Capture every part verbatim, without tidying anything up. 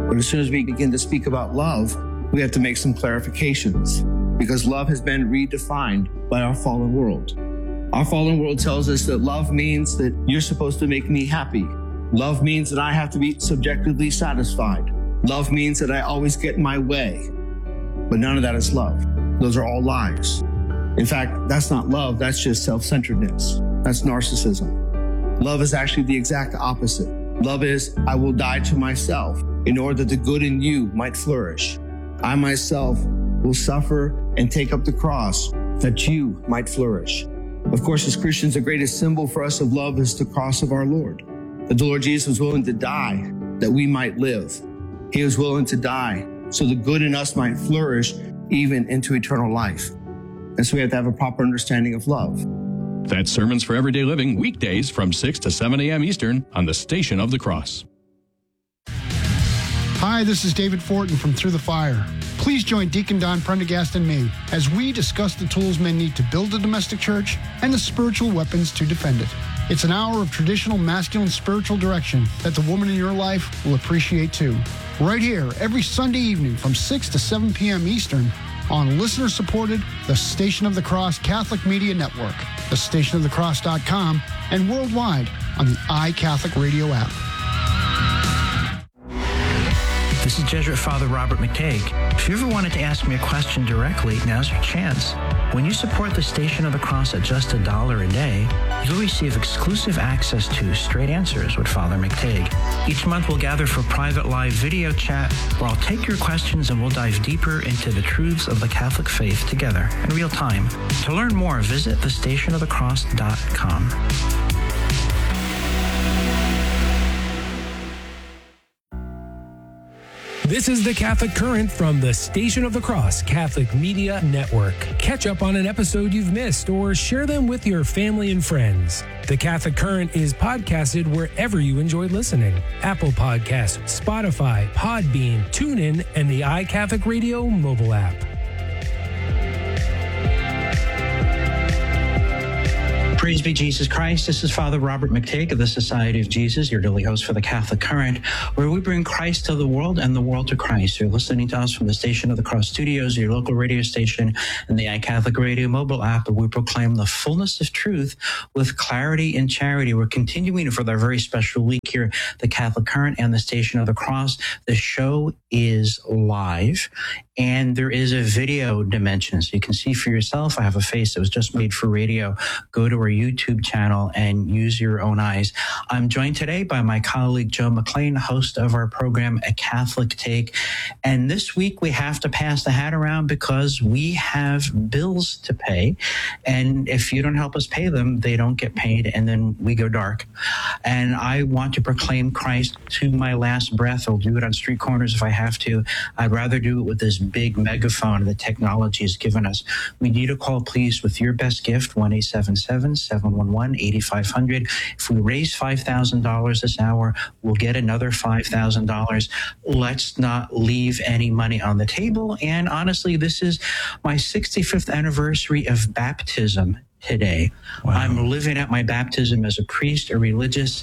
But as soon as we begin to speak about love, we have to make some clarifications because love has been redefined by our fallen world. Our fallen world tells us that love means that you're supposed to make me happy. Love means that I have to be subjectively satisfied. Love means that I always get my way. But none of that is love. Those are all lies. In fact, that's not love. That's just self-centeredness. That's narcissism. Love is actually the exact opposite. Love is, I will die to myself in order that the good in you might flourish. I myself will suffer and take up the cross that you might flourish. Of course, as Christians, the greatest symbol for us of love is the cross of our Lord. That the Lord Jesus was willing to die that we might live. He was willing to die so the good in us might flourish even into eternal life. And so we have to have a proper understanding of love. That's Sermons for Everyday Living, weekdays from six to seven a.m. Eastern on the Station of the Cross. Hi, this is David Fortin from Through the Fire. Please join Deacon Don Prendergast and me as we discuss the tools men need to build a domestic church and the spiritual weapons to defend it. It's an hour of traditional masculine spiritual direction that the woman in your life will appreciate too. Right here, every Sunday evening from six to seven p.m. Eastern on listener-supported The Station of the Cross Catholic Media Network, the station of the cross dot com, and worldwide on the iCatholic Radio app. This is Jesuit Father Robert McTague. If you ever wanted to ask me a question directly, now's your chance. When you support the Station of the Cross at just a dollar a day, you'll receive exclusive access to Straight Answers with Father McTague. Each month we'll gather for private live video chat where I'll take your questions and we'll dive deeper into the truths of the Catholic faith together in real time. To learn more, visit the station of the cross dot com. This is the Catholic Current from the Station of the Cross Catholic Media Network. Catch up on an episode you've missed or share them with your family and friends. The Catholic Current is podcasted wherever you enjoy listening. Apple Podcasts, Spotify, Podbean, TuneIn, and the iCatholic Radio mobile app. Praise be Jesus Christ. This is Father Robert McTague of the Society of Jesus, your daily host for the Catholic Current, where we bring Christ to the world and the world to Christ. You're listening to us from the Station of the Cross studios, your local radio station, and the iCatholic Radio mobile app, where we proclaim the fullness of truth with clarity and charity. We're continuing for our very special week here, the Catholic Current and the Station of the Cross. The show is live, and there is a video dimension, so you can see for yourself. I have a face that was just made for radio. Go to our YouTube channel and use your own eyes. I'm joined today by my colleague Joe McLean, host of our program, A Catholic Take. And this week we have to pass the hat around because we have bills to pay. And if you don't help us pay them, they don't get paid, and then we go dark. And I want to proclaim Christ to my last breath. I'll do it on street corners if I have to. I'd rather do it with this big megaphone that technology has given us. We need a call, please, with your best gift, one eight seven seven, seven one one, eight five zero zero. If we raise five thousand dollars this hour, we'll get another five thousand dollars. Let's not leave any money on the table. And honestly, this is my sixty-fifth anniversary of baptism today. Wow. I'm living out my baptism as a priest, a religious,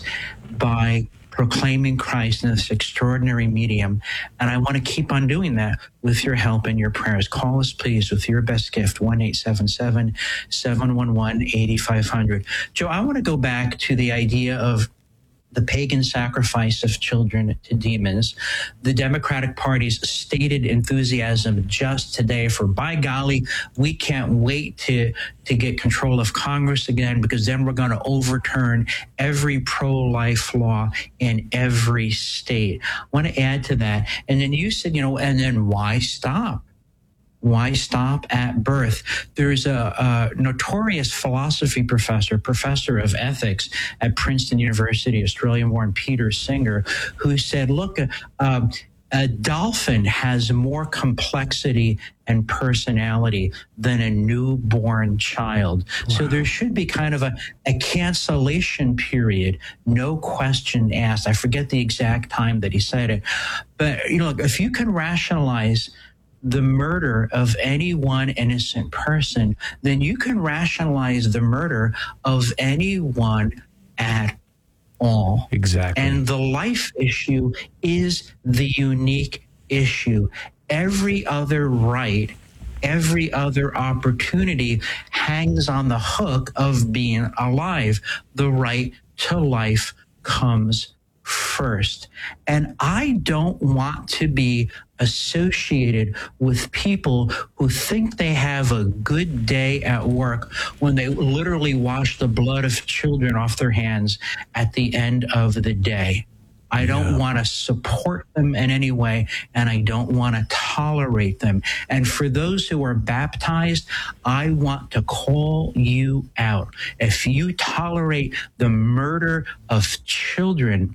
by proclaiming Christ in this extraordinary medium. And I want to keep on doing that with your help and your prayers. Call us, please, with your best gift, one eight seven seven, seven one one, eight five zero zero. Joe, I want to go back to the idea of the pagan sacrifice of children to demons. The Democratic Party's stated enthusiasm just today for, by golly, we can't wait to, to get control of Congress again, because then we're going to overturn every pro-life law in every state. I want to add to that. And then you said, you know, and then why stop? Why stop at birth? There's a, a notorious philosophy professor, professor of ethics at Princeton University, Australian-born Peter Singer, who said, look, uh, a dolphin has more complexity and personality than a newborn child. Wow. So there should be kind of a, a cancellation period, no question asked. I forget the exact time that he said it. But, you know, if you can rationalize the murder of any one innocent person, then you can rationalize the murder of anyone at all. Exactly. And the life issue is the unique issue. Every other right, every other opportunity hangs on the hook of being alive. The right to life comes first. And I don't want to be associated with people who think they have a good day at work when they literally wash the blood of children off their hands at the end of the day. I don't yeah. want to support them in any way, and I don't want to tolerate them. And for those who are baptized, I want to call you out. If you tolerate the murder of children,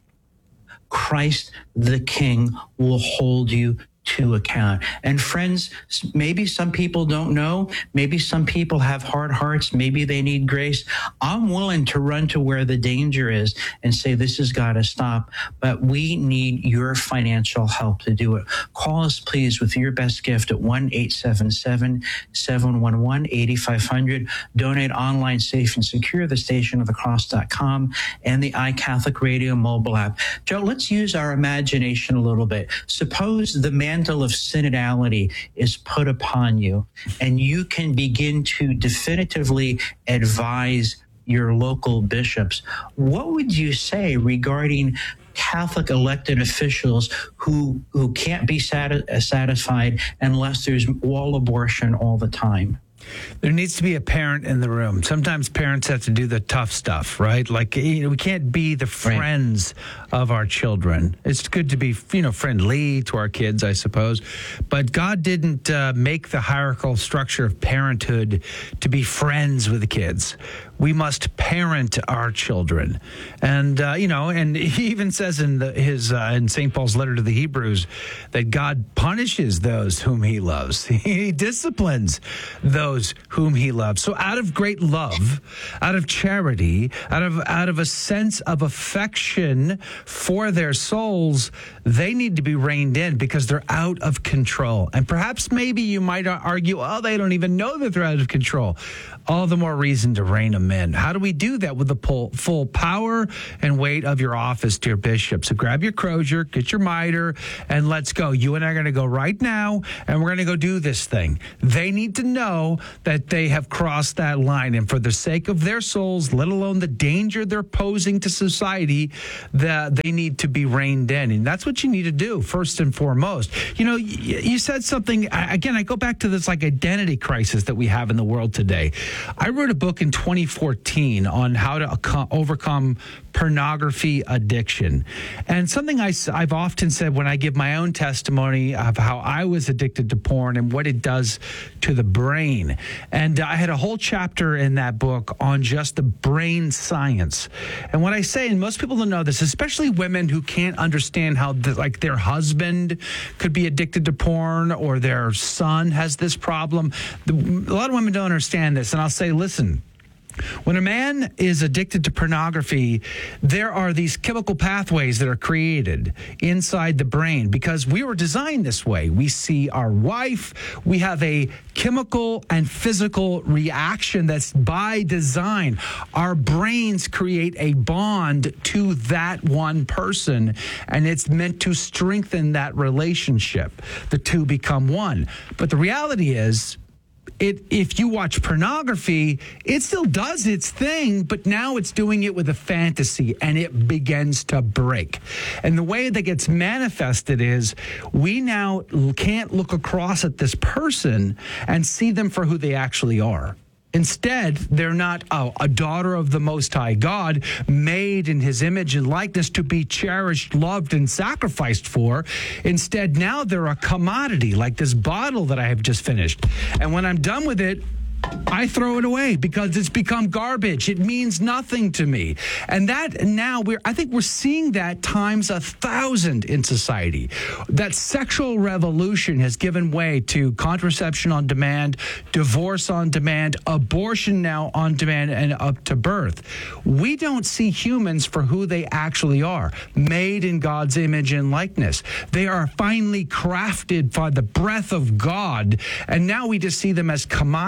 Christ the King will hold you to account. And friends, maybe some people don't know. Maybe some people have hard hearts. Maybe they need grace. I'm willing to run to where the danger is and say, this has got to stop. But we need your financial help to do it. Call us, please, with your best gift at one eight seven seven, seven one one, eight five zero zero. Donate online, safe and secure, the station of the cross dot com and the iCatholic Radio mobile app. Joe, let's use our imagination a little bit. Suppose the man mantle of synodality is put upon you, and you can begin to definitively advise your local bishops. What would you say regarding Catholic elected officials who who can't be sati- satisfied unless there's all abortion all the time? There needs to be a parent in the room. Sometimes parents have to do the tough stuff, right? Like, you know, we can't be the friends right. of our children. It's good to be, you know, friendly to our kids, I suppose. But God didn't uh, make the hierarchical structure of parenthood to be friends with the kids. We must parent our children. And, uh, you know, and he even says in the, his uh, in Saint Paul's letter to the Hebrews that God punishes those whom he loves. He disciplines those whom he loves. So out of great love, out of charity, out of out of a sense of affection for their souls, they need to be reined in because they're out of control. And perhaps maybe you might argue, oh, they don't even know that they're out of control. All the more reason to rein them in. How do we do that? With the full power and weight of your office, dear bishop. So grab your crozier, get your mitre, and let's go. You and I are going to go right now, and we're going to go do this thing. They need to know that they have crossed that line, and for the sake of their souls, let alone the danger they're posing to society, that they need to be reined in. And that's what you need to do, first and foremost. You know, you said something, again, I go back to this like identity crisis that we have in the world today. I wrote a book in twenty fourteen on how to overcome pornography addiction. And something I, I've often said when I give my own testimony of how I was addicted to porn and what it does to the brain. And I had a whole chapter in that book on just the brain science. And what I say, and most people don't know this, especially women who can't understand how the, like their husband could be addicted to porn or their son has this problem. The, a lot of women don't understand this. And I'll say, listen, when a man is addicted to pornography, there are these chemical pathways that are created inside the brain because we were designed this way. We see our wife, we have a chemical and physical reaction that's by design. Our brains create a bond to that one person, and it's meant to strengthen that relationship. The two become one. But the reality is, It, if you watch pornography, it still does its thing, but now it's doing it with a fantasy, and it begins to break. And the way that gets manifested is we now can't look across at this person and see them for who they actually are. Instead, they're not oh, a daughter of the Most High God, made in his image and likeness to be cherished, loved, and sacrificed for. Instead, now they're a commodity, like this bottle that I have just finished. And when I'm done with it, I throw it away because it's become garbage. It means nothing to me. And that now, we're I think we're seeing that times a thousand in society. That sexual revolution has given way to contraception on demand, divorce on demand, abortion now on demand, and up to birth. We don't see humans for who they actually are, made in God's image and likeness. They are finely crafted by the breath of God, and now we just see them as commodities.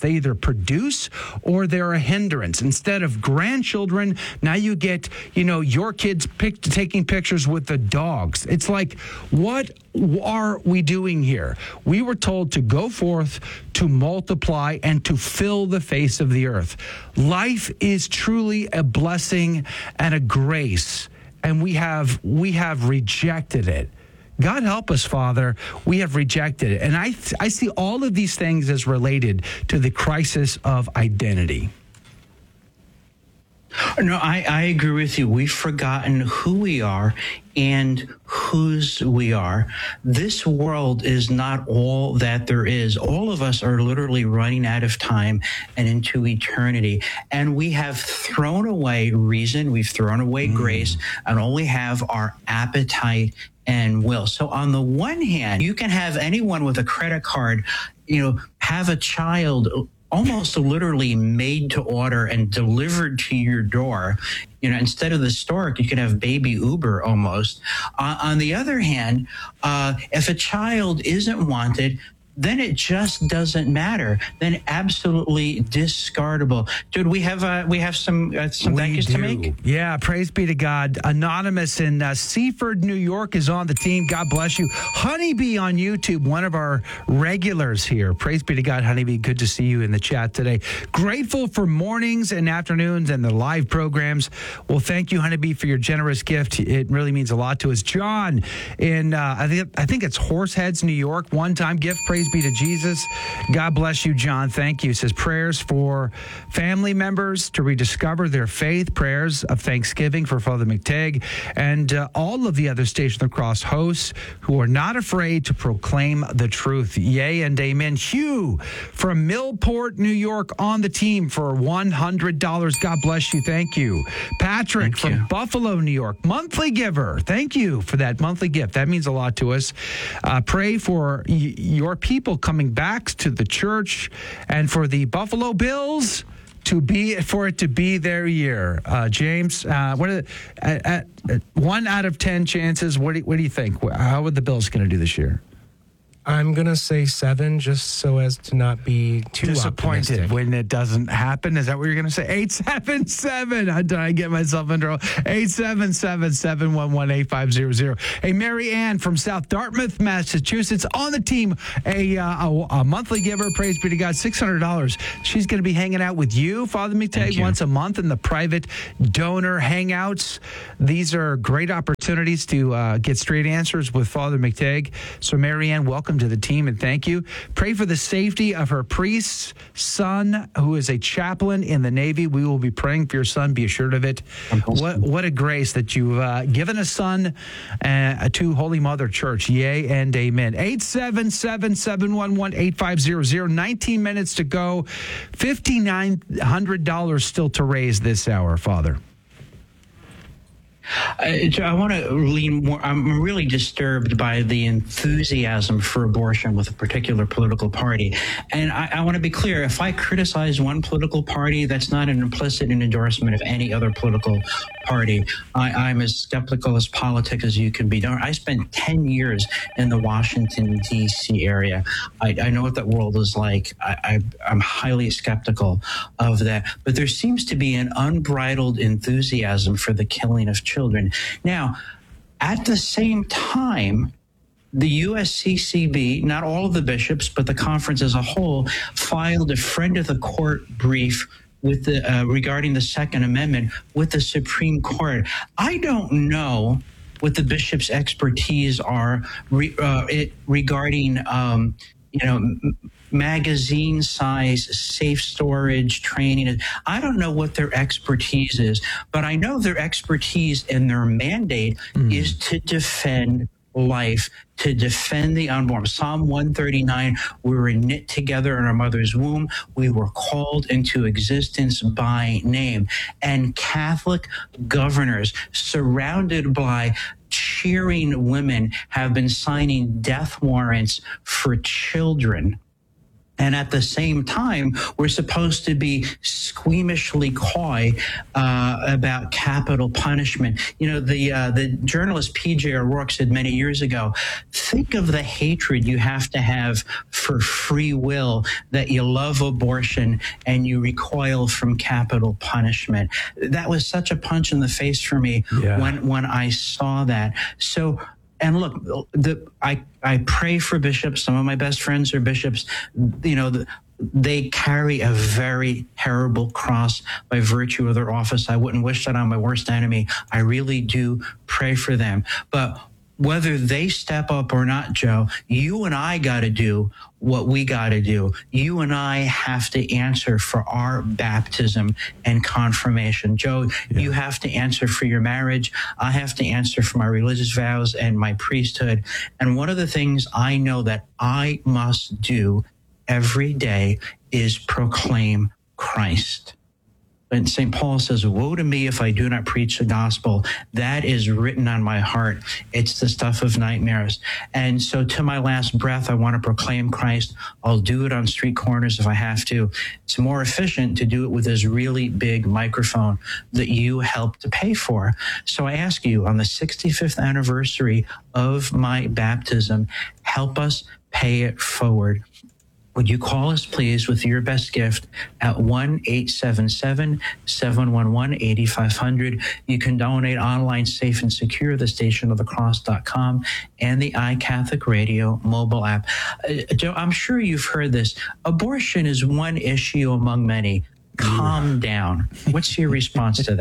They either produce or they're a hindrance. Instead of grandchildren, now you get, you know, your kids pick, taking pictures with the dogs. It's like, what are we doing here? We were told to go forth, to multiply, and to fill the face of the earth. Life is truly a blessing and a grace, and we have we have rejected it. God help us, Father. We have rejected it. And I, I see all of these things as related to the crisis of identity. No, I, I agree with you. We've forgotten who we are and whose we are. This world is not all that there is. All of us are literally running out of time and into eternity. And we have thrown away reason, we've thrown away mm. grace, and all we have are appetite and will. So on the one hand, you can have anyone with a credit card, you know, have a child almost literally made to order and delivered to your door. You know, instead of the stork, you could have baby Uber almost. Uh, on the other hand, uh, if a child isn't wanted, then it just doesn't matter. Then absolutely discardable. Dude, we have uh, we have some uh, some thank yous to make. Yeah, praise be to God. Anonymous in uh, Seaford, New York is on the team. God bless you. Honeybee on YouTube, one of our regulars here. Praise be to God, Honeybee. Good to see you in the chat today. Grateful for mornings and afternoons and the live programs. Well, thank you, Honeybee, for your generous gift. It really means a lot to us. John in uh, I think I think it's Horseheads, New York. One-time gift. Praise be to Jesus. God bless you, John. Thank you. It says prayers for family members to rediscover their faith, prayers of thanksgiving for Father McTagg and uh, all of the other Station of the Cross hosts who are not afraid to proclaim the truth. Yea and amen. Hugh from Millport, New York on the team for one hundred dollars. God bless you. Thank you. Patrick Thank from you. Buffalo, New York, monthly giver. Thank you for that monthly gift. That means a lot to us. Uh, pray for y- your people People coming back to the church and for the Buffalo Bills to be for it to be their year. Uh, James, uh, what are the, at, at, at one out of ten chances? What do, what do you think? How are the Bills going to do this year? I'm going to say seven just so as to not be too disappointed optimistic. when it doesn't happen. Is that what you're going to say? eight seven seven. Did I get myself in trouble? eight seven seven, seven one one, eight five zero zero. Hey, Mary Ann from South Dartmouth, Massachusetts on the team. A, uh, a, a monthly giver, praise be to God, six hundred dollars. She's going to be hanging out with you, Father McTagg, once a month in the private donor hangouts. These are great opportunities to uh, get straight answers with Father McTagg. So, Mary Ann, welcome to the team and thank you. Pray for the safety of her priest's son, who is a chaplain in the Navy. We will be praying for your son. Be assured of it. What what a grace that you've uh, given a son uh, to Holy Mother Church. Yea and amen. eight seven seven, seven one one, eight five zero zero. nineteen minutes to go. five thousand nine hundred dollars still to raise this hour, Father. I, I want to lean more. I'm really disturbed by the enthusiasm for abortion with a particular political party. And I, I want to be clear, if I criticize one political party, that's not an implicit endorsement of any other political party. I, I'm as skeptical as politic as you can be. I spent ten years in the Washington, D C area. I, I know what that world is like. I, I, I'm highly skeptical of that. But there seems to be an unbridled enthusiasm for the killing of children. Children. Now, at the same time, the U S C C B, not all of the bishops, but the conference as a whole, filed a friend of the court brief with the uh, regarding the Second Amendment with the Supreme Court. I don't know what the bishops' expertise are re, uh, it, regarding, um, you know, m- magazine size, safe storage, training. I don't know what their expertise is, but I know their expertise and their mandate mm. is to defend life, to defend the unborn. Psalm one thirty-nine, we were knit together in our mother's womb. We were called into existence by name. And Catholic governors surrounded by cheering women have been signing death warrants for children And at the same time, we're supposed to be squeamishly coy uh, about capital punishment. You know, the uh, the journalist P J O'Rourke said many years ago, think of the hatred you have to have for free will, that you love abortion and you recoil from capital punishment. That was such a punch in the face for me yeah. when, when I saw that. So, and look, the, I, I pray for bishops. Some of my best friends are bishops. You know, the, they carry a very terrible cross by virtue of their office. I wouldn't wish that on my worst enemy. I really do pray for them. But whether they step up or not, Joe, you and I got to do what we got to do. You and I have to answer for our baptism and confirmation. Joe, yeah. you have to answer for your marriage. I have to answer for my religious vows and my priesthood. And one of the things I know that I must do every day is proclaim Christ. And Saint Paul says, woe to me if I do not preach the gospel. That is written on my heart. It's the stuff of nightmares. And so to my last breath, I want to proclaim Christ. I'll do it on street corners if I have to. It's more efficient to do it with this really big microphone that you helped to pay for. So I ask you, on the sixty-fifth anniversary of my baptism, help us pay it forward. Would you call us, please, with your best gift at one eight seven seven, seven one one, eight five zero zero. You can donate online, safe and secure, the station of the cross dot com and the iCatholic Radio mobile app. Uh, Joe, I'm sure you've heard this. Abortion is one issue among many. Calm down. What's your response to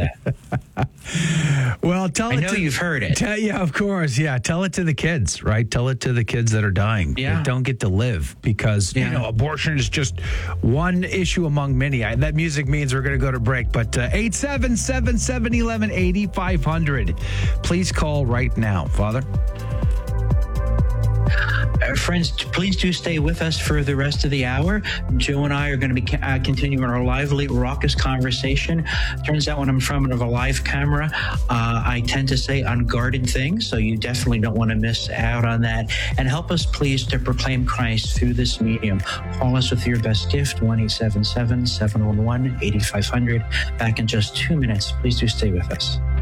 that? Well, tell I it know to, you've heard it. Tell, yeah, of course. Yeah. Tell it to the kids, right? Tell it to the kids that are dying. Yeah. That don't get to live because, yeah. you know, abortion is just one issue among many. I, that music means we're going to go to break, but uh, eight seven seven, seven one one, eight five zero zero. Please call right now. Father? Uh, friends, please do stay with us for the rest of the hour. Joe and I are going to be ca- uh, continuing our lively, raucous conversation. Turns out when I'm in front of a live camera, uh, I tend to say unguarded things, so you definitely don't want to miss out on that. And help us, please, to proclaim Christ through this medium. Call us with your best gift, one eight seven seven, seven one one, eight five zero zero. Back in just two minutes. Please do stay with us.